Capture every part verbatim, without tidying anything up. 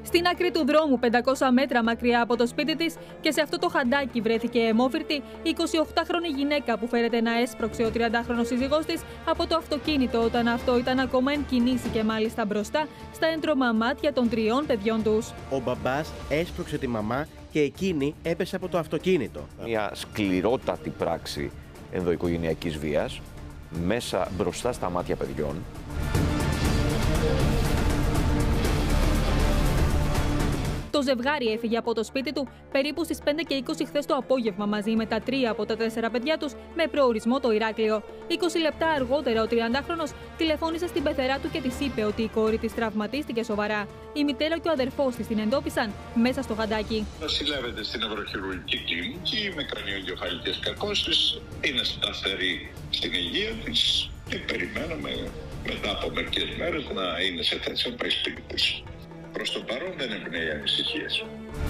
Στην άκρη του δρόμου, πεντακόσια μέτρα μακριά από το σπίτι της και σε αυτό το χαντάκι βρέθηκε αιμόφυρτη η εικοσιοκτάχρονη γυναίκα που φέρεται να έσπρωξε ο τριαντάχρονος σύζυγός της από το αυτοκίνητο όταν αυτό ήταν ακόμα εν κινήσει και μάλιστα μπροστά στα έντρωμα μάτια των τριών παιδιών τους. Ο μπαμπάς έσπρωξε τη μαμά και εκείνη έπεσε από το αυτοκίνητο. Μια σκληρότατη πράξη ενδοοικογενειακής βίας μέσα μπροστά στα μάτια παιδιών. Το ζευγάρι έφυγε από το σπίτι του περίπου στις πέντε και είκοσι χθες το απόγευμα μαζί με τα τρία από τα τέσσερα παιδιά τους με προορισμό το Ηράκλειο. είκοσι λεπτά αργότερα ο τριαντάχρονος τηλεφώνησε στην πεθερά του και της είπε ότι η κόρη της τραυματίστηκε σοβαρά. Η μητέρα και ο αδερφός της την εντόπισαν μέσα στο χαντάκι. Νοσηλεύεται στην ευρωχειρουργική κλινική με κρανιοεγκεφαλικές κακώσεις. Είναι σταθερή στην υγεία της και περιμένουμε μετά από μερικές μέρες να είναι σε θέση να πάει σπίτι της. Προς το παρόν δεν εμπνέει ανησυχίες.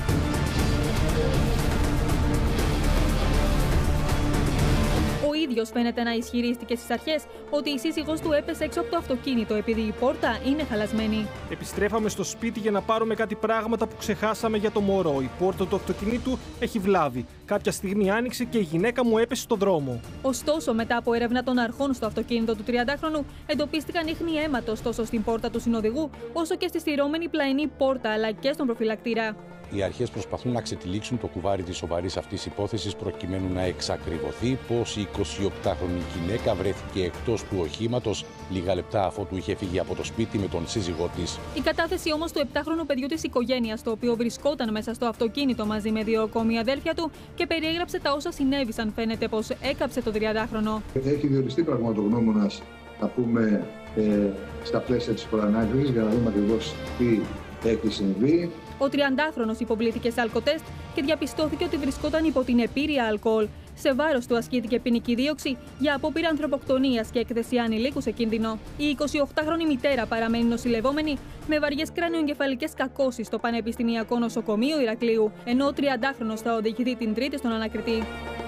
Ο ίδιος φαίνεται να ισχυρίστηκε στις αρχές ότι η σύζυγός του έπεσε έξω από το αυτοκίνητο επειδή η πόρτα είναι χαλασμένη. Επιστρέφαμε στο σπίτι για να πάρουμε κάτι πράγματα που ξεχάσαμε για το μωρό. Η πόρτα του αυτοκινήτου έχει βλάβη. Κάποια στιγμή άνοιξε και η γυναίκα μου έπεσε στον δρόμο. Ωστόσο, μετά από έρευνα των αρχών στο αυτοκίνητο του τριαντάχρονου, εντοπίστηκαν ίχνη αίματος τόσο στην πόρτα του συνοδηγού, όσο και στη στηρώμενη πλαϊνή πόρτα, αλλά και στον προφυλακτήρα. Οι αρχές προσπαθούν να ξετυλίξουν το κουβάρι της σοβαρής αυτής υπόθεσης προκειμένου να εξακριβωθεί πως η εικοσιοκτάχρονη γυναίκα βρέθηκε εκτός του οχήματος λίγα λεπτά αφότου είχε φύγει από το σπίτι με τον σύζυγό της. Η κατάθεση όμως του επτάχρονου παιδιού της οικογένειας, το οποίο βρισκόταν μέσα στο αυτοκίνητο μαζί με δύο ακόμη αδέρφια του και περιέγραψε τα όσα συνέβησαν, φαίνεται πως έκαψε το τριαντάχρονο. Έχει διοριστεί πραγματογνώμονας, θα πούμε, ε, στα πλαίσια της προανάκρισης για να δούμε ακριβώς τι έχει συμβεί. Ο τριαντάχρονος υποβλήθηκε σε αλκοτέστ και διαπιστώθηκε ότι βρισκόταν υπό την επήρεια αλκοόλ. Σε βάρος του ασκήθηκε ποινική δίωξη για απόπειρα ανθρωποκτονίας και έκθεση ανηλίκου σε κίνδυνο. Η εικοσιοκτάχρονη μητέρα παραμένει νοσηλευόμενη με βαριές κρανιοεγκεφαλικές κακώσεις στο Πανεπιστημιακό Νοσοκομείο Ηρακλείου, ενώ ο τριαντάχρονος θα οδηγηθεί την Τρίτη στον ανακριτή.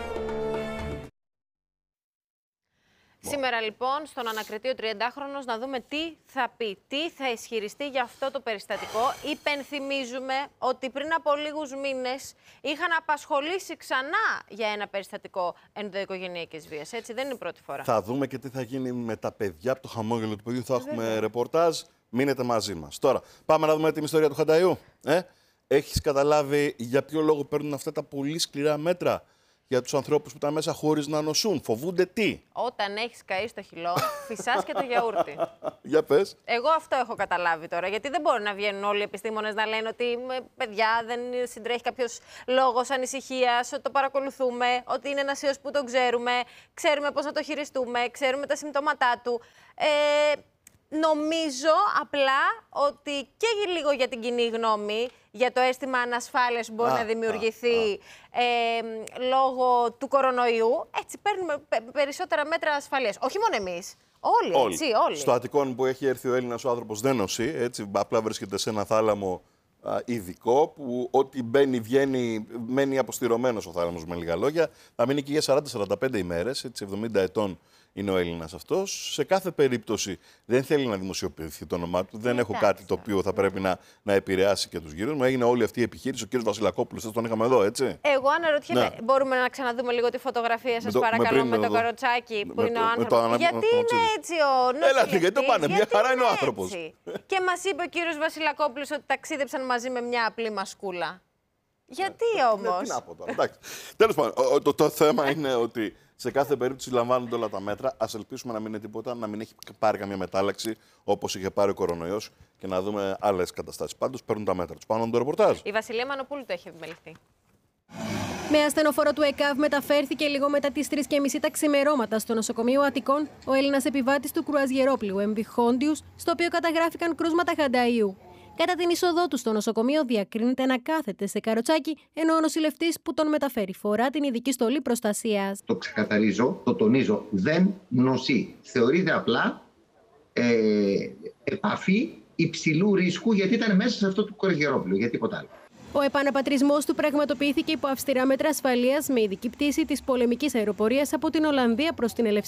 Σήμερα λοιπόν στον ανακριτή ο τριαντάχρονος να δούμε τι θα πει, τι θα ισχυριστεί για αυτό το περιστατικό. Υπενθυμίζουμε ότι πριν από λίγους μήνες είχαν απασχολήσει ξανά για ένα περιστατικό ενδοοικογενειακής βίας. Έτσι δεν είναι η πρώτη φορά. Θα δούμε και τι θα γίνει με τα παιδιά, από το χαμόγελο του παιδιού. Θα έχουμε Βέβαια. ρεπορτάζ. Μείνετε μαζί μας. Τώρα πάμε να δούμε την ιστορία του Χανταϊού. Ε? Έχεις καταλάβει για ποιο λόγο παίρνουν αυτά τα πολύ σκληρά μέτρα για τους ανθρώπους που ήταν μέσα χωρίς να νοσούν? Φοβούνται τι? Όταν έχεις καεί στο χυλό, φυσάς και το γιαούρτι. Για πες. Εγώ αυτό έχω καταλάβει τώρα. Γιατί δεν μπορεί να βγαίνουν όλοι οι επιστήμονες να λένε ότι παιδιά δεν συντρέχει κάποιος λόγος ανησυχίας, ότι το παρακολουθούμε, ότι είναι ένας ιός που τον ξέρουμε, ξέρουμε πώς να το χειριστούμε, ξέρουμε τα συμπτώματά του. Ε, Νομίζω απλά ότι καίγει λίγο για την κοινή γνώμη, για το αίσθημα ανασφάλειας που μπορεί α, να δημιουργηθεί α, α. Ε, λόγω του κορονοϊού. Έτσι παίρνουμε περισσότερα μέτρα ασφαλείας. Όχι μόνο εμείς. Όλοι, όλοι. Έτσι, όλοι. Στο Αττικόν που έχει έρθει ο Έλληνας ο άνθρωπος δεν νοσεί, έτσι, απλά βρίσκεται σε ένα θάλαμο α, ειδικό, που ό,τι μπαίνει, βγαίνει, μένει αποστηρωμένος ο θάλαμος, με λίγα λόγια. Θα μείνει και για σαράντα με σαράντα πέντε ημέρες, έτσι, εβδομήντα ετών. Είναι ο Έλληνας αυτός. Σε κάθε περίπτωση δεν θέλει να δημοσιοποιηθεί το όνομά του. Δεν έχω κάτι το οποίο θα πρέπει να, να επηρεάσει και τους γύρους μου. Έγινε όλη αυτή η επιχείρηση. Ο κύριος Βασιλακόπουλος, τον είχαμε εδώ, έτσι. Εγώ αναρωτιέμαι, ναι. μπορούμε να ξαναδούμε λίγο τη φωτογραφία σας, παρακαλώ, με, με το καροτσάκι που με είναι το, ο άνθρωπος. Το, γιατί το, είναι έτσι ο νοσηλευτής? Έλα, γιατί το πάνε, μια χαρά είναι ο άνθρωπος. Και μας είπε ο κύριος Βασιλακόπουλος ότι ταξίδεψαν μαζί με μια απλή μασκούλα. Γιατί όμως? Τι να πω τώρα, εντάξει. Τέλος πάντων, το, το θέμα είναι ότι σε κάθε περίπτωση λαμβάνονται όλα τα μέτρα. Ας ελπίσουμε να μην είναι τίποτα, να μην έχει πάρει καμία μετάλλαξη όπως είχε πάρει ο κορονοϊός και να δούμε άλλες καταστάσεις. Πάντως παίρνουν τα μέτρα τους. Πάνω το ρεπορτάζ. Η Βασιλεία Μανοπούλου το έχει επιμεληθεί. Με ασθενοφόρο του ΕΚΑΒ μεταφέρθηκε λίγο μετά τις τρεις και μισή τα ξημερώματα στο νοσοκομείο Αττικών ο Έλληνας επιβάτης του κρουαζιερόπλοιου εμ βι Χόντιους, στο οποίο καταγράφηκαν κρούσματα Χανταϊού. Κατά την είσοδό του στο νοσοκομείο διακρίνεται να κάθεται σε καροτσάκι, ενώ ο νοσηλευτής που τον μεταφέρει φορά την ειδική στολή προστασίας. Το ξεκαθαρίζω, το τονίζω, δεν νοσεί. Θεωρείται απλά ε, επαφή υψηλού ρίσκου, γιατί ήταν μέσα σε αυτό το κρουαζιερόπλοιο, για τίποτα άλλο. Ο επαναπατρισμός του πραγματοποιήθηκε υπό αυστηρά μέτρα ασφαλείας με ειδική πτήση της πολεμικής αεροπορίας από την Ολλανδία προς την Ελευσίνα.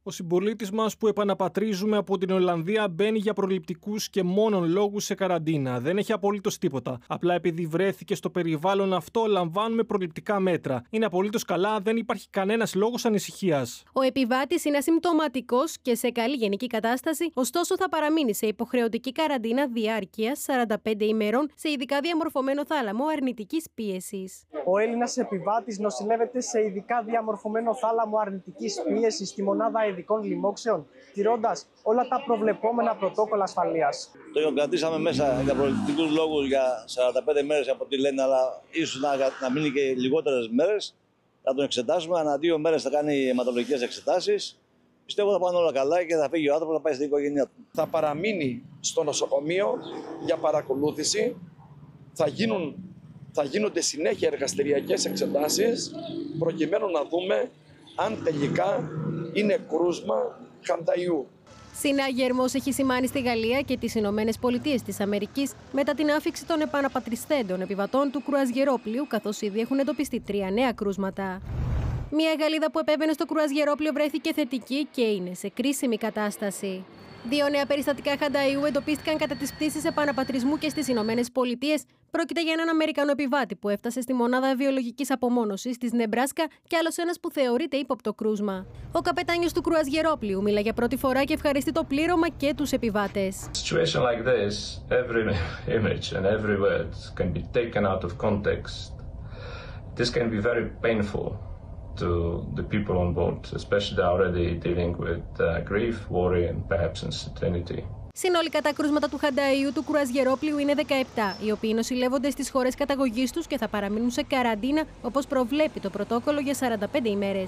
Ο συμπολίτης μας που επαναπατρίζουμε από την Ολλανδία μπαίνει για προληπτικούς και μόνον λόγους σε καραντίνα. Δεν έχει απολύτως τίποτα. Απλά επειδή βρέθηκε στο περιβάλλον αυτό, λαμβάνουμε προληπτικά μέτρα. Είναι απολύτως καλά, δεν υπάρχει κανένας λόγος ανησυχίας. Ο επιβάτης είναι ασυμπτωματικός και σε καλή γενική κατάσταση, ωστόσο θα παραμείνει σε υποχρεωτική καραντίνα διάρκειας σαράντα πέντε ημερών σε ειδικά διαμορφωμένο θάλαμο αρνητικής πίεσης. Ο Έλληνας επιβάτης νοσηλεύεται σε ειδικά διαμορφωμένο θάλαμο αρνητικής πίεσης στη μονάδα ειδικών λοιμόξεων, τηρώντας όλα τα προβλεπόμενα πρωτόκολλα ασφαλείας. Το κρατήσαμε μέσα για προληπτικούς λόγους για σαράντα πέντε μέρες από ό,τι λένε, αλλά ίσως να, να μείνει και λιγότερες μέρες. Θα τον εξετάσουμε. Ανά δύο μέρες θα κάνει αιματολογικές εξετάσεις. Πιστεύω θα πάνε όλα καλά και θα φύγει ο άνθρωπος να πάει στην οικογένειά του. Θα παραμείνει στο νοσοκομείο για παρακολούθηση. Θα, γίνουν, θα γίνονται συνέχεια εργαστηριακές εξετάσεις προκειμένου να δούμε αν τελικά είναι κρούσμα χανταϊού. Συναγερμός έχει σημάνει στη Γαλλία και τις Ηνωμένες Πολιτείες της Αμερικής μετά την άφιξη των επαναπατριστέντων επιβατών του κρουαζιερόπλοιου, καθώς ήδη έχουν εντοπιστεί τρία νέα κρούσματα. Μια Γαλλίδα που επέβαινε στο κρουαζιερόπλοιο βρέθηκε θετική και είναι σε κρίσιμη κατάσταση. Δύο νέα περιστατικά χανταϊού εντοπίστηκαν κατά τις πτήσεις επαναπατρισμού και στις Ηνωμένες Πολιτείες. Πρόκειται για έναν Αμερικανό επιβάτη που έφτασε στη μονάδα βιολογικής απομόνωσης της Νεμπράσκα και άλλος ένας που θεωρείται ύποπτο κρούσμα. Ο καπετάνιος του κρουαζιερόπλοιου μίλα για πρώτη φορά και ευχαριστεί το πλήρωμα και τους επιβάτες. Situation like this, every image and every word can be taken out of context. This can be very painful to the people on board, especially they're already dealing with uh, grief, worry and perhaps uncertainty. Συνολικά τα κρούσματα του χανταϊού του κρουαζιερόπλοιου είναι δεκαεπτά, οι οποίοι νοσηλεύονται στις χώρες καταγωγής τους και θα παραμείνουν σε καραντίνα, όπως προβλέπει το πρωτόκολλο, για σαράντα πέντε ημέρες.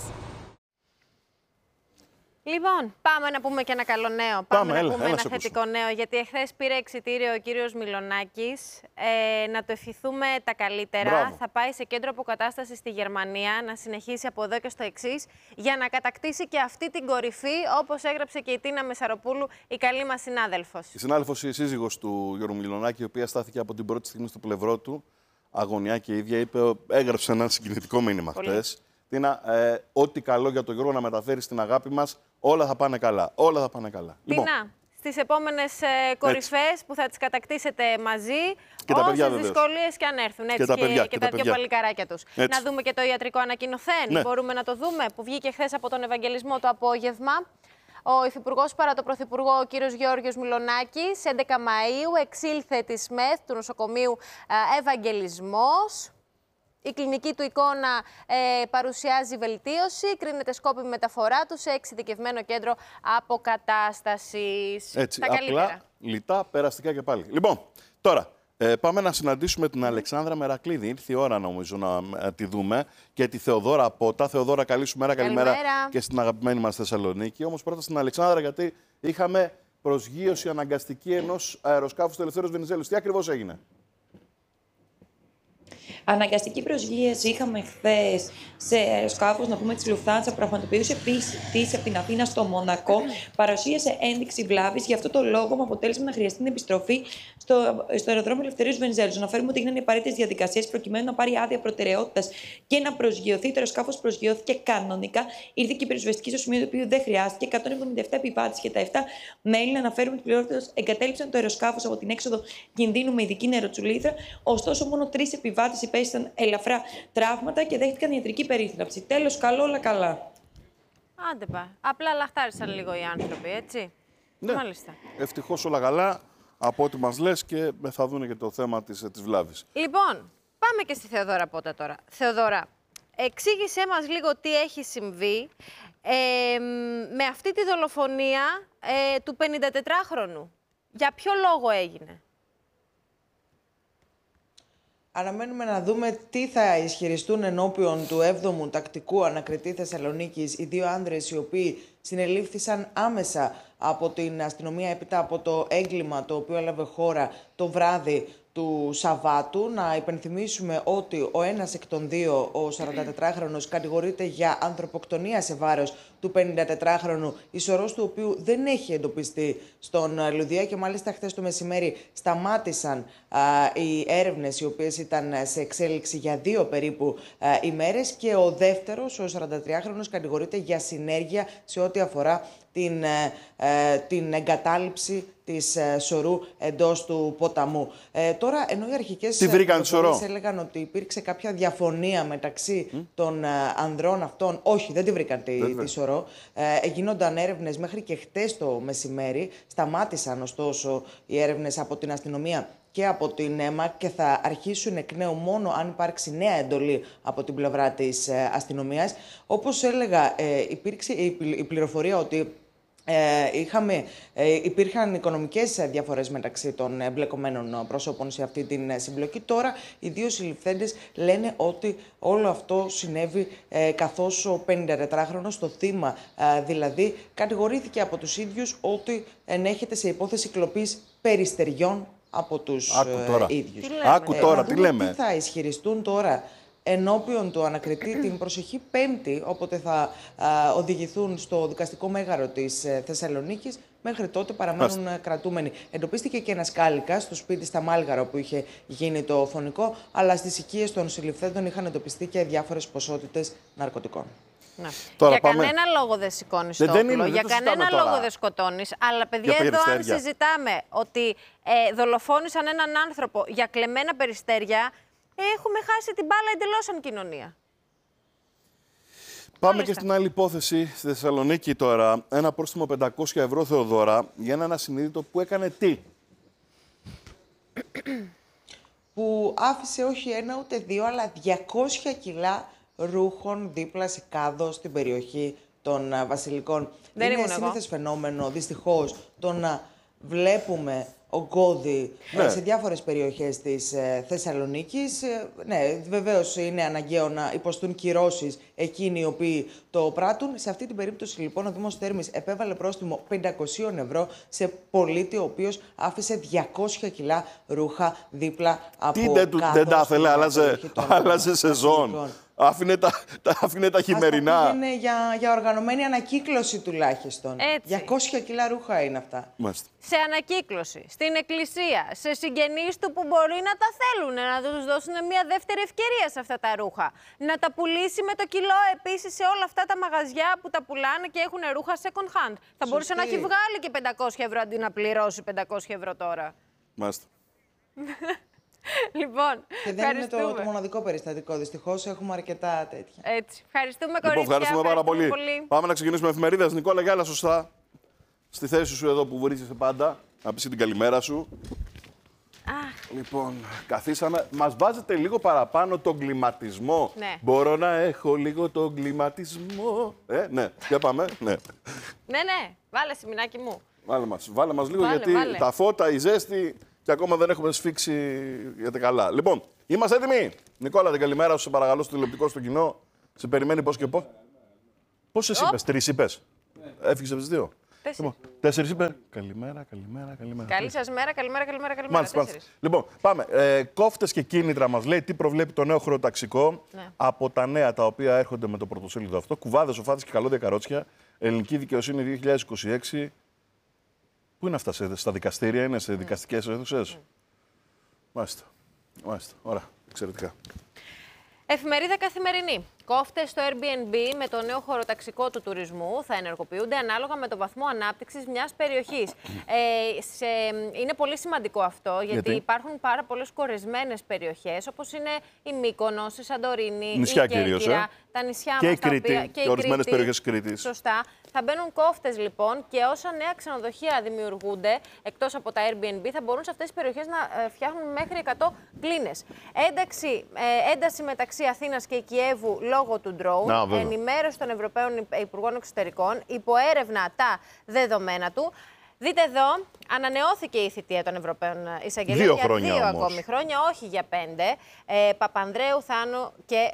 Λοιπόν, πάμε να πούμε και ένα καλό νέο. Πάμε, πάμε να έλα, πούμε έλα, ένα θετικό ακούσω. νέο, γιατί εχθές πήρε εξιτήριο ο κύριος Μιλονάκης. Ε, να το ευχηθούμε τα καλύτερα. Μπράβο. Θα πάει σε κέντρο αποκατάστασης στη Γερμανία, να συνεχίσει από εδώ και στο εξής, για να κατακτήσει και αυτή την κορυφή, όπως έγραψε και η Τίνα Μεσαροπούλου, η καλή μας συνάδελφος. Η συνάδελφος, η σύζυγος του Γιώργου Μιλονάκη, η οποία στάθηκε από την πρώτη στιγμή στο πλευρό του, αγωνιά και η ίδια, είπε, έγραψε ένα συγκινητικό μήνυμα χθες. Τίνα, ε, ό,τι καλό για τον Γιώργο να μεταφέρει στην αγάπη μας, όλα θα πάνε καλά. Όλα θα πάνε καλά. Τίνα, λοιπόν, στις επόμενες ε, κορυφές που θα τις κατακτήσετε μαζί, όσες δυσκολίες και αν έρθουν. Έτσι, και, τα παιδιά, και, και, και τα δύο παλικαράκια τους. Έτσι. Να δούμε και το ιατρικό ανακοινωθέν. Ναι. Μπορούμε να το δούμε, που βγήκε χθες από τον Ευαγγελισμό το απόγευμα. Ο Υφυπουργός παρά τον Πρωθυπουργό, ο κύριος Γιώργος Μιλονάκης, έντεκα Μαΐου, εξήλθε τη ΣΜΕΘ του νοσοκομείου ε, Ευαγγελισμός. Η κλινική του εικόνα ε, παρουσιάζει βελτίωση, κρίνεται σκόπιμη μεταφορά του σε εξειδικευμένο κέντρο αποκατάστασης. Έτσι, τα απλά, καλύτερα. λιτά, περαστικά και πάλι. Λοιπόν, τώρα ε, πάμε να συναντήσουμε την Αλεξάνδρα Μερακλίδη. Ήρθε η ώρα νομίζω να ε, τη δούμε, και τη Θεοδόρα Πότα. Θεοδόρα, καλή σου μέρα, καλημέρα, καλημέρα και στην αγαπημένη μας Θεσσαλονίκη. Όμως πρώτα στην Αλεξάνδρα, γιατί είχαμε προσγείωση αναγκαστική ενός αεροσκάφους του Ελευθέρως Βενιζέλους. Τι ακριβώς έγινε? Αναγκαστική προσγείωση είχαμε χθες σε αεροσκάφος, να πούμε, της Lufthansa, που πραγματοποιούσε πτήση από την Αθήνα στο Μονακό. Παρουσίασε ένδειξη βλάβης. Γι' αυτό το λόγο, με αποτέλεσμα να χρειαστεί την επιστροφή στο, στο αεροδρόμιο Ελευθερίου Βενιζέλου. Να φέρουμε ότι έγιναν οι απαραίτητες διαδικασίες προκειμένου να πάρει άδεια προτεραιότητας και να προσγειωθεί. Το αεροσκάφος προσγειώθηκε κανονικά. Ήρθε και η πυροσβεστική στο σημείο το οποίο δεν χρειάστηκε. εκατόν εβδομήντα επτά επιβάτες και τα επτά μέλη, να αναφέρουμε την πληροφόρηση, εγκατέλειψαν το αεροσκάφος από την έξοδο κινδύνου με ειδική νεροτσουλήθρα. Ωστόσο, μόνο τρεις επιβάτες υπέστησαν ελαφρά τραύματα και δέχτηκαν ιατρική περίθαλψη. Τέλος, καλό, όλα καλά. Άντε πά. Απλά λαχτάρισαν λίγο οι άνθρωποι, έτσι. Ναι. Μάλιστα. Ευτυχώς όλα καλά, από ό,τι μας λες, και θα δουν και το θέμα της, της βλάβης. Λοιπόν, πάμε και στη Θεοδόρα Πότα τώρα. Θεοδόρα, εξήγησέ μας λίγο τι έχει συμβεί ε, με αυτή τη δολοφονία ε, του πενηντατετράχρονου. Για ποιο λόγο έγινε? Αναμένουμε να δούμε τι θα ισχυριστούν ενώπιον του έβδομου Τακτικού Ανακριτή Θεσσαλονίκης οι δύο άνδρες, οι οποίοι συνελήφθησαν άμεσα από την αστυνομία έπειτα από το έγκλημα το οποίο έλαβε χώρα το βράδυ του Σαββάτου. Να υπενθυμίσουμε ότι ο ένας εκ των δύο, ο σαραντατετράχρονος, κατηγορείται για ανθρωποκτονία σε βάρος του πενηντατετράχρονου, η σωρός του οποίου δεν έχει εντοπιστεί στον Λουδιά, και μάλιστα χθες το μεσημέρι σταμάτησαν α, οι έρευνες, οι οποίες ήταν σε εξέλιξη για δύο περίπου α, ημέρες, και ο δεύτερος, ο σαραντατετράχρονος, κατηγορείται για συνέργεια σε ό,τι ό,τι αφορά την, ε, ε, την εγκατάλειψη της ε, σωρού εντός του ποταμού. Ε, τώρα, ενώ οι αρχικές πληροφορίες έλεγαν ότι υπήρξε κάποια διαφωνία μεταξύ mm. των ε, ανδρών αυτών, όχι, δεν τη βρήκαν τη, τη σωρό, ε, γίνονταν έρευνες μέχρι και χτες το μεσημέρι, σταμάτησαν ωστόσο οι έρευνες από την αστυνομία και από την ΕΜΑ και θα αρχίσουν εκ νέου μόνο αν υπάρξει νέα εντολή από την πλευρά της ε, αστυνομίας. Όπως έλεγα, ε, υπήρξε η, η πληροφορία ότι Ε, είχαμε, ε, υπήρχαν οικονομικές διαφορές μεταξύ των εμπλεκομένων προσώπων σε αυτή την συμπλοκή. Τώρα οι δύο συλληφθέντες λένε ότι όλο αυτό συνέβη ε, καθώς ο πενηντατετράχρονος, το θύμα ε, δηλαδή, κατηγορήθηκε από τους ίδιους ότι ενέχεται σε υπόθεση κλοπής περιστεριών από τους ε, ίδιους. Τι Άκου τώρα, ε, τι λέμε. Τι θα ισχυριστούν τώρα ενώπιον του ανακριτή την προσεχή Πέμπτη, όποτε θα α, οδηγηθούν στο δικαστικό μέγαρο της ε, Θεσσαλονίκης. Μέχρι τότε παραμένουν Άστε. κρατούμενοι. Εντοπίστηκε και ένας κάλικας στο σπίτι στα Μάλγαρα όπου είχε γίνει το φωνικό, αλλά στις οικίες των συλληφθέντων είχαν εντοπιστεί και διάφορες ποσότητες ναρκωτικών. Να. Τώρα για πάμε... κανένα λόγο δεν σηκώνεις δεν, το δεν όπλο, είναι, για δεν κανένα τώρα. λόγο δεν σκοτώνεις. Αλλά παιδιά, εδώ αν συζητάμε ότι ε, δολοφόνησαν έναν άνθρωπο για κλεμμένα περιστέρια, έχουμε χάσει την μπάλα εντελώς σαν κοινωνία. Πάμε Μάλιστα. και στην άλλη υπόθεση στη Θεσσαλονίκη τώρα. Ένα πρόστιμο πεντακόσια ευρώ, Θεοδώρα, για έναν ασυνείδητο που έκανε τι? Που άφησε όχι ένα ούτε δύο, αλλά διακόσια κιλά ρούχων δίπλα σε κάδο στην περιοχή των Βασιλικών. Δεν είναι σύνηθες φαινόμενο, δυστυχώς, το να βλέπουμε ογκώδη ναι. σε διάφορες περιοχές της ε, Θεσσαλονίκης. Ε, ναι, βεβαίως είναι αναγκαίο να υποστούν κυρώσεις εκείνοι οι οποίοι το πράττουν. Σε αυτή την περίπτωση, λοιπόν, ο Δήμος Θέρμης επέβαλε πρόστιμο πεντακόσια ευρώ σε πολίτη ο οποίος άφησε διακόσια κιλά ρούχα δίπλα από Τι δεν, δεν τα ήθελε, άλλαζε, άλλαζε σεζόν. Άφηνε τα, τα, άφηνε τα χειμερινά. Αυτά είναι για, για οργανωμένη ανακύκλωση τουλάχιστον. Έτσι. διακόσια κιλά ρούχα είναι αυτά. Μάλιστα. Σε ανακύκλωση, στην εκκλησία, σε συγγενείς του που μπορεί να τα θέλουν, να τους δώσουν μια δεύτερη ευκαιρία σε αυτά τα ρούχα. Να τα πουλήσει με το κιλό επίσης σε όλα αυτά τα μαγαζιά που τα πουλάνε και έχουν ρούχα second hand. Θα μπορούσε να έχει βγάλει και πεντακόσια ευρώ αντί να πληρώσει πεντακόσια ευρώ τώρα. Μάλιστα. Λοιπόν, και δεν είναι το, το μοναδικό περιστατικό. Δυστυχώς έχουμε αρκετά τέτοια. Έτσι. Ευχαριστούμε, λοιπόν, κορίτσια. Ευχαριστούμε πάρα πολύ. πολύ. Πάμε να ξεκινήσουμε εφημερίδες. Νικόλα, γεια σωστά. Στη θέση σου εδώ που βρίσκεσαι πάντα. Να πεις την καλημέρα σου. Αχ. Λοιπόν, καθίσαμε. Μας βάζετε λίγο παραπάνω τον κλιματισμό. Ναι. Μπορώ να έχω λίγο τον κλιματισμό. Ε, ναι. Για πάμε. ναι. ναι, ναι. Βάλε σημεινάκι μου. Βάλε μας, βάλε μας λίγο, βάλε, γιατί βάλε. τα φώτα, η ζέστη και ακόμα δεν έχουμε σφίξει για τα καλά. Λοιπόν, είμαστε έτοιμοι. Νικόλα, την καλημέρα σου, σε παρακαλώ, στο τηλεοπτικό, στο κοινό. Σε περιμένει πώς και πώς. Πόσες είπες, τρεις είπες. Ναι. Έφυγες από τις δύο. Τέσσερις. Λοιπόν, τέσσερις είπε. Καλημέρα, καλημέρα, καλημέρα. Καλή σας μέρα, καλημέρα, καλημέρα, καλημέρα. Μάλιστα, μάλιστα. Λοιπόν, πάμε. Ε, κόφτες και κίνητρα μας λέει τι προβλέπει το νέο χωροταξικό ναι. από τα νέα τα οποία έρχονται με το πρωτοσέλιδο αυτό. Κουβάδες, σοφάδες και καλώδια καρότσια. Ελληνική δικαιοσύνη δύο χιλιάδες είκοσι έξι. Πού είναι αυτά, σε, στα δικαστήρια, είναι σε δικαστικές αίθουσες. Mm. Μάλιστα. Μάλιστα. Ωραία. Εξαιρετικά. Εφημερίδα Καθημερινή. Κόφτες στο Airbnb με το νέο χωροταξικό του τουρισμού θα ενεργοποιούνται ανάλογα με το βαθμό ανάπτυξης μιας περιοχής. Ε, σε, είναι πολύ σημαντικό αυτό, γιατί, γιατί υπάρχουν πάρα πολλές κορεσμένες περιοχές, όπως είναι η Μύκονος, η Σαντορίνη, νησιά η Κέρκυρα, κυρίως, ε? τα νησιά και μας, η Κρήτη, οποία, και, και ορισμένες περιοχές Κρήτης. Σωστά. Θα μπαίνουν κόφτες λοιπόν και όσα νέα ξενοδοχεία δημιουργούνται εκτός από τα Airbnb θα μπορούν σε αυτές τις περιοχές να φτιάχνουν μέχρι εκατό κλίνες. Ένταξη, ε, ένταση μεταξύ Αθήνας και Κιέβου λόγω του ντρόουν, να, ενημέρωση των Ευρωπαίων Υπουργών Εξωτερικών, υποέρευνα τα δεδομένα του. Δείτε εδώ, ανανεώθηκε η θητεία των Ευρωπαίων Εισαγγελίων για δύο όμως. ακόμη χρόνια, όχι για πέντε. Ε, Παπανδρέου, Θάνου και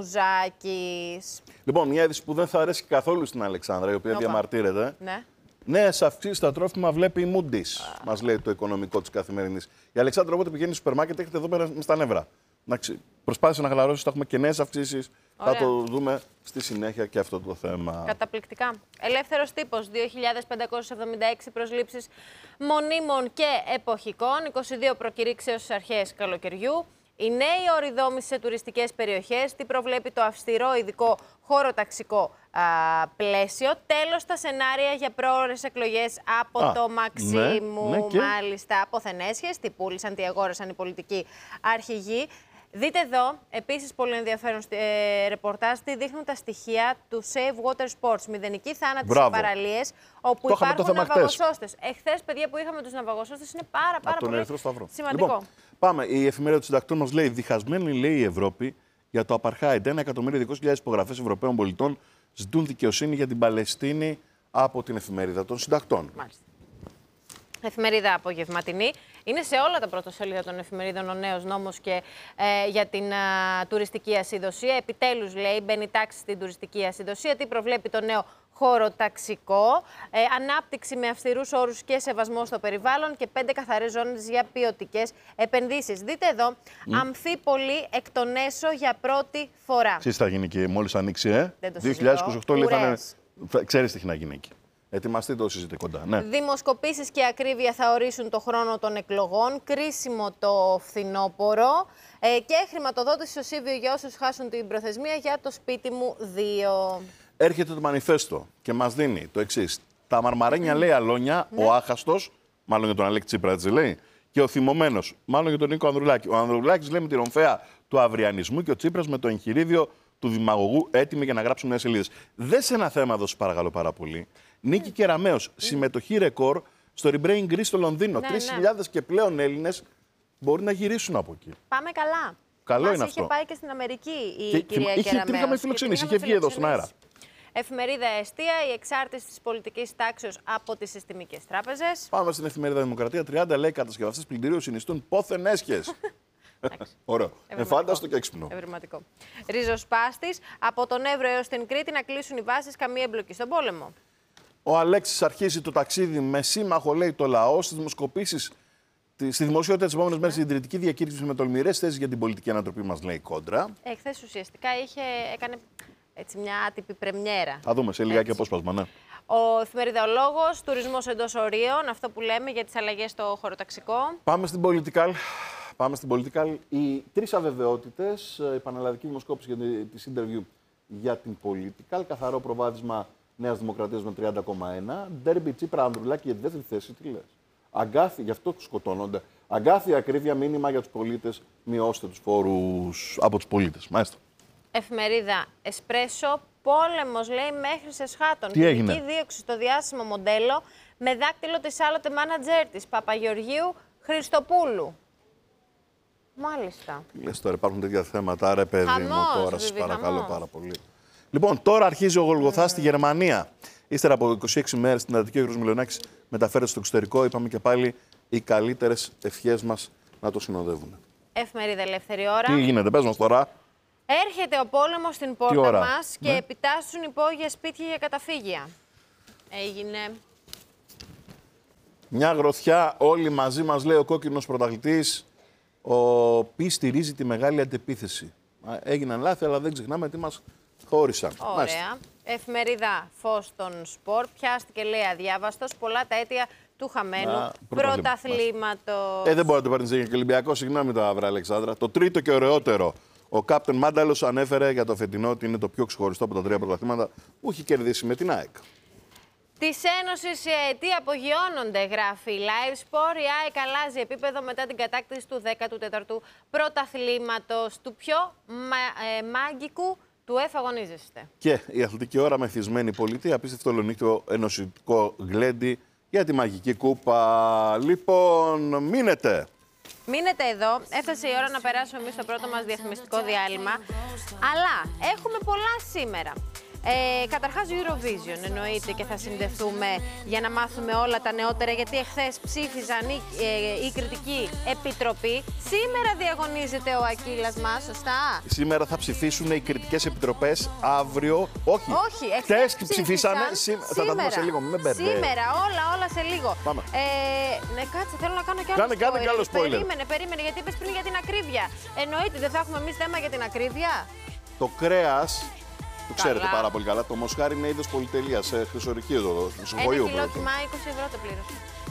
Μουζάκης. Λοιπόν, μια είδηση που δεν θα αρέσει καθόλου στην Αλεξάνδρα, η οποία Οπα. διαμαρτύρεται. Ναι. Νέες αυξήσεις στα τρόφιμα βλέπει η Moody's, μας λέει το οικονομικό της Καθημερινής. Η Αλεξάνδρα, όποτε πηγαίνει στο σούπερ μάρκετ, έχετε εδώ πέρα στα νεύρα. Προσπάθησε να χαλαρώσει, θα έχουμε και νέες αυξήσεις. Θα το δούμε στη συνέχεια και αυτό το θέμα. Καταπληκτικά. Ελεύθερος τύπος, δύο χιλιάδες πεντακόσιες εβδομήντα έξι προσλήψεις μονίμων και εποχικών, είκοσι δύο προκηρύξεως στις αρχές καλοκαιριού. Οι νέοι όροι δόμηση σε τουριστικές περιοχές, τι προβλέπει το αυστηρό ειδικό χωροταξικό πλαίσιο. Τέλος, τα σενάρια για πρόορες εκλογές από Α, το Μαξίμου, ναι, ναι, και... μάλιστα, από Θενέσχες, τι πούλησαν, τι αγόρασαν οι πολιτικοί αρχηγοί. Δείτε εδώ, επίσης πολύ ενδιαφέρον ε, ρεπορτάζ, τι δείχνουν τα στοιχεία του Save Water Sports. Μηδενική θάνατη σε παραλίες, όπου το υπάρχουν ναυαγοσώστες. Εχθές, παιδιά, που είχαμε τους ναυαγοσώστες, είναι πάρα, πάρα από πολύ σημαντικό. Λοιπόν, πάμε. Η εφημερίδα των συντακτών μας λέει: διχασμένη, λέει, η Ευρώπη για το Απαρχάιντ. Ένα εκατομμύριο διακόσιες χιλιάδες υπογραφές Ευρωπαίων πολιτών ζητούν δικαιοσύνη για την Παλαιστίνη από την εφημερίδα των συντακτών. Μάλιστα. Εφημερίδα απογευματινή. Είναι σε όλα τα πρωτοσέλιδα των εφημερίδων ο νέος νόμος και ε, για την α, τουριστική ασυδοσία. Επιτέλους, λέει, μπαίνει τάξη στην τουριστική ασυδοσία. Τι προβλέπει το νέο χωροταξικό. Ε, ανάπτυξη με αυστηρούς όρους και σεβασμό στο περιβάλλον και πέντε καθαρές ζώνες για ποιοτικές επενδύσεις. Δείτε εδώ, mm. Αμφίπολη εκ των έσω για πρώτη φορά. Εσείς θα γίνει και μόλις ανοίξει, ε. δύο χιλιάδες είκοσι οκτώ λέει, θα είναι... Ξέρεις τι έχει να γίνει εκεί. Ετοιμαστείτε όσοι ζείτε κοντά. Ναι. Δημοσκοπήσεις και ακρίβεια θα ορίσουν το χρόνο των εκλογών. Κρίσιμο το φθινόπωρο. Ε, και χρηματοδότηση στο Σίβιο για όσους χάσουν την προθεσμία για το σπίτι μου δύο. Έρχεται το μανιφέστο και μας δίνει το εξής. Τα μαρμαρένια, λέει, αλόνια, ναι. Ο άχαστος, μάλλον για τον Αλέξη Τσίπρα, έτσι λέει, και ο θυμωμένος, μάλλον για τον Νίκο Ανδρουλάκη. Ο Ανδρουλάκης λέει με τη ρομφαία του αυριανισμού και ο Τσίπρας με το εγχειρίδιο του δημαγωγού, έτοιμοι για να γράψουν νέες σελίδες. Δες ένα θέμα εδώ, σας παρακαλώ πάρα πολύ. Νίκη mm. Κεραμέως, mm. συμμετοχή ρεκόρ στο Rebrain Greece στο Λονδίνο. Ναι, τρεις χιλιάδες ναι. Και πλέον Έλληνες μπορεί να γυρίσουν από εκεί. Πάμε καλά. Καλό Μας είναι είχε αυτό. πάει και στην Αμερική η και, κυρία είχε, Κεραμέως. Είχαμε φιλοξενήσει, είχε βγει εδώ στον αέρα. Εφημερίδα Εστία, η εξάρτηση της πολιτικής τάξεως από τις συστημικές τράπεζες. Πάμε στην εφημερίδα Δημοκρατία. τριάντα λέει κατασκευαστές πλυντηρίου συνιστούν πόθεν έσχες. Ωραίο. Εφάνταστο και έξυπνο. Ευρηματικό. Ριζοσπάστης, από τον Εύρο έως την Κρήτη να κλείσουν οι βάσεις, καμία εμπλοκή στον πόλεμο. Ο Αλέξης αρχίζει το ταξίδι με σύμμαχο, λέει, το λαό στις δημοσκοπήσεις. Στη δημοσιότητα τις επόμενες μέρες, η συντηρητική διακήρυξη με τολμηρές θέσεις για την πολιτική ανατροπή μας, λέει, κόντρα. Εχθές ουσιαστικά είχε, έκανε έτσι, μια άτυπη πρεμιέρα. Θα δούμε σε λιγάκι απόσπασμα, ναι. Ο εφημερίδα Ο Λόγος, τουρισμός εντός ορίων, αυτό που λέμε για τις αλλαγές στο χωροταξικό. Πάμε στην Political. Πάμε στην Political. Οι τρεις αβεβαιότητες, η πανελλαδική δημοσκόπηση για τις interview για την Political, καθαρό προβάδισμα Νέας Δημοκρατίας με τριάντα κόμμα ένα, Ντέρμπι Τσίπρα Ανδρουλάκη για τη δεύτερη θέση, τι λες. Αγκάθι, γι' αυτό σκοτώνονται. Αγκάθι ακρίβεια, μήνυμα για τους πολίτες, μειώστε τους φόρους από τους πολίτες. Μάλιστα. Εφημερίδα Εσπρέσο, πόλεμος, λέει, μέχρι σε σχάτων. Τι έγινε. Ποινική δίωξη στο διάσημο μοντέλο με δάκτυλο της άλλοτε μάνατζέρ της, Παπαγεωργίου Χριστοπούλου. Μάλιστα. Λες τώρα, υπάρχουν τέτοια θέματα, ρε παιδί χαμός, μου, τώρα σας Βιβί, παρακαλώ χαμός. πάρα πολύ. Λοιπόν, τώρα αρχίζει ο Γολγοθάς mm. στη Γερμανία. Ύστερα από είκοσι έξι μέρες στην Αττική, ο κ. Μιλονάκης μεταφέρεται στο εξωτερικό. Είπαμε και πάλι οι καλύτερες ευχές μας να το συνοδεύουν. Εφημερίδα Ελεύθερη Ώρα. Τι γίνεται, πες μας τώρα. Έρχεται ο πόλεμος στην πόρτα μας και ναι. επιτάσσουν υπόγεια σπίτια για καταφύγια. Έγινε. Μια γροθιά, όλοι μαζί μας, λέει ο κόκκινος πρωταθλητής, ο οποίος στηρίζει τη μεγάλη αντεπίθεση. Έγιναν λάθη, αλλά δεν ξεχνάμε τι μας χώρισαν. Ωραία. Μάλιστα. Εφημερίδα Φως των Σπορ. Πιάστηκε, λέει, αδιάβαστος. Πολλά τα αίτια του χαμένου πρωταθλήματος. Ε, δεν μπορεί να το παίρνει και Ολυμπιακό. Συγγνώμη το Αύρα, Αλεξάνδρα. Το τρίτο και ωραιότερο. Ο Κάπτεν Μάνταλος ανέφερε για το φετινό ότι είναι το πιο ξεχωριστό από τα τρία πρωταθλήματα που έχει κερδίσει με την ΑΕΚ. Της Ένωσης οι αετοί απογειώνονται, γράφει η Live Sport. Η ΑΕΚ αλλάζει επίπεδο μετά την κατάκτηση του δέκατου τέταρτου πρωταθλήματος, του πιο μα, ε, μάγκικου του ΕΦ αγωνίζεστε. Και η Αθλητική Ώρα μεθυσμένη πολιτεία, απίστευτο ολονύκτιο ενωσιτικό γλέντι για τη μαγική κούπα. Λοιπόν, μείνετε. Μείνετε εδώ. Έφτασε η ώρα να περάσουμε εμείς στο πρώτο μας διαφημιστικό διάλειμμα. Αλλά έχουμε πολλά σήμερα. Ε, καταρχάς Eurovision εννοείται και θα συνδεθούμε για να μάθουμε όλα τα νεότερα, γιατί εχθές ψήφιζαν η, ε, η κριτική επιτροπή. Σήμερα διαγωνίζεται ο Ακύλας μας, σωστά. Σήμερα θα ψηφίσουν οι κριτικές επιτροπές αύριο. Όχι, Όχι εχθές ψηφίσανε. Σήμερα. Θα τα δούμε σε λίγο, μην με μπερδεύετε. Σήμερα, όλα, όλα σε λίγο. Πάμε. Ε, ναι, κάτσε, θέλω να κάνω κι άλλο κάνε, spoiler. Κάνε κι άλλο spoiler. Περίμενε, περίμενε, γιατί είπες πριν για την ακρίβεια. Εννοείται, δεν θα έχουμε εμείς θέμα για την ακρίβεια. Το κρέας. Το ξέρετε καλά. πάρα πολύ καλά. Το μοσχάρι είναι είδος πολυτελείας. Σε χρυσορυχείο εδώ. Ένα κιλό κοιμά, είκοσι ευρώ το πλήρωσε.